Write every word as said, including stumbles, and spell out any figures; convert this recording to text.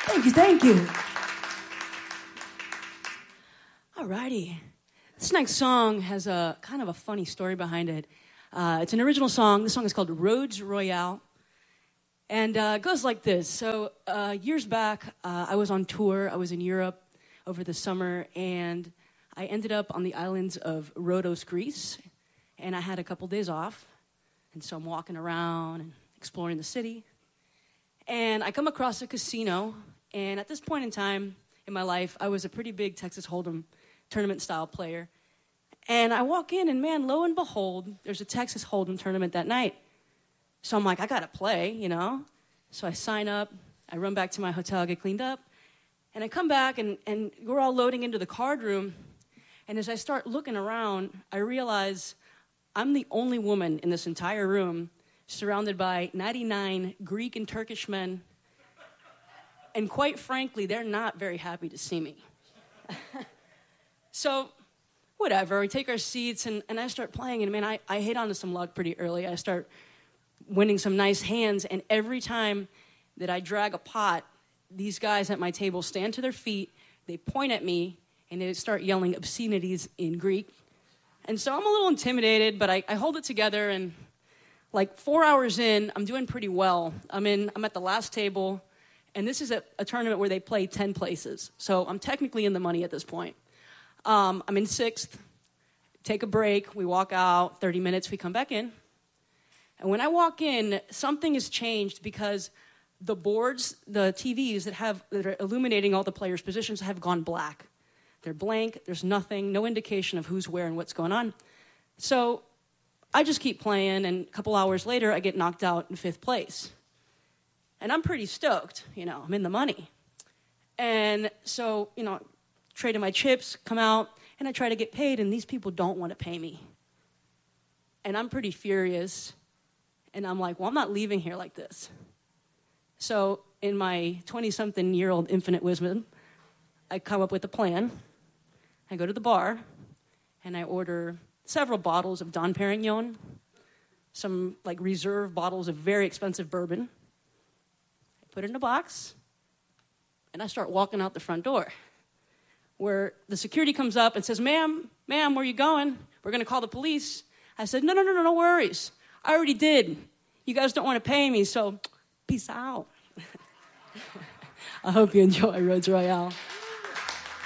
Thank you, thank you. Alrighty. This next song has a kind of a funny story behind it. Uh, it's an original song. This song is called Roads Royale. And uh, it goes like this. So uh, years back, uh, I was on tour. I was in Europe over the summer, and I ended up on the islands of Rhodos, Greece, and I had a couple days off. And so I'm walking around and exploring the city, and I come across a casino, and at this point in time in my life, I was a pretty big Texas Hold'em tournament-style player. And I walk in, and man, lo and behold, there's a Texas Hold'em tournament that night. So I'm like, I gotta play, you know? So I sign up, I run back to my hotel, get cleaned up, and I come back, and, and we're all loading into the card room. And as I start looking around, I realize I'm the only woman in this entire room surrounded by ninety-nine Greek and Turkish men. And quite frankly, they're not very happy to see me. So, whatever, we take our seats, and, and I start playing, and man, I, I hit onto some luck pretty early. I start winning some nice hands, and every time that I drag a pot, these guys at my table stand to their feet, they point at me, and they start yelling obscenities in Greek. And so I'm a little intimidated, but I, I hold it together, and like four hours in, I'm doing pretty well. I'm in, I'm at the last table, and this is a, a tournament where they play ten places. So I'm technically in the money at this point. Um, I'm in sixth, take a break, we walk out, thirty minutes, we come back in. And when I walk in, something has changed because the boards, the T Vs that have that are illuminating all the players' positions have gone black. They're blank, there's nothing, no indication of who's where and what's going on. So I just keep playing, and a couple hours later, I get knocked out in fifth place. And I'm pretty stoked, you know, I'm in the money. And so, you know, traded my chips, come out, and I try to get paid, and these people don't want to pay me. And I'm pretty furious, and I'm like, well, I'm not leaving here like this. So in my twenty-something-year-old infinite wisdom, I come up with a plan. I go to the bar, and I order several bottles of Dom Perignon, some like reserve bottles of very expensive bourbon. I put it in a box, and I start walking out the front door, where the security comes up and says, ma'am, ma'am, where are you going? We're going to call the police. I said, no, no, no, no, no worries. I already did. You guys don't want to pay me, so peace out. I hope you enjoy Roads Royale.